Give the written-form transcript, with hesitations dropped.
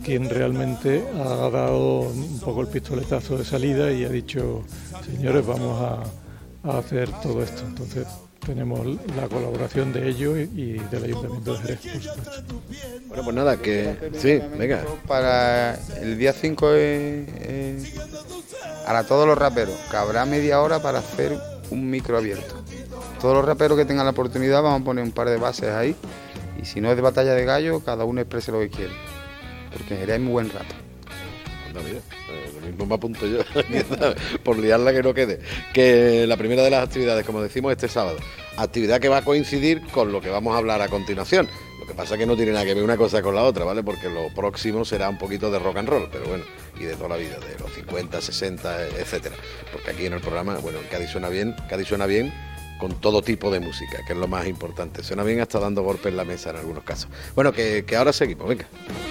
quien realmente ha dado un poco el pistoletazo de salida y ha dicho, señores, vamos a hacer todo esto. Entonces tenemos la colaboración de ellos y del Ayuntamiento de Jerez, por supuesto. Bueno, pues nada, que sí, venga. Para el día 5 a todos los raperos, que habrá media hora para hacer un micro abierto. Todos los raperos que tengan la oportunidad vamos a poner un par de bases ahí, y si no es de batalla de gallo, cada uno exprese lo que quiere, porque en Jerez hay muy buen rap. No, mira, lo mismo me apunto yo, por liarla que no quede. Que la primera de las actividades, como decimos, este sábado, actividad que va a coincidir con lo que vamos a hablar a continuación. Lo que pasa es que no tiene nada que ver una cosa con la otra, ¿vale? Porque lo próximo será un poquito de rock and roll, pero bueno, y de toda la vida, de los 50, 60, etcétera. Porque aquí en el programa, bueno, Cádiz suena bien con todo tipo de música, que es lo más importante. Suena bien hasta dando golpes en la mesa en algunos casos. Bueno, que ahora seguimos, venga.